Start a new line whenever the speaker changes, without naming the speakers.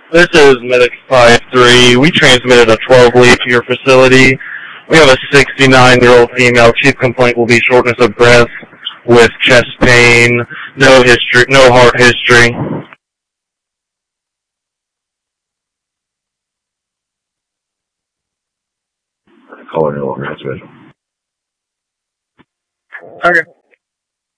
This is Medic 5-3. We transmitted a 12 lead to your facility. We have a 69-year-old female. Chief complaint will be shortness of breath with chest pain, no history, no heart history.
Caller no longer has schedule.
Okay.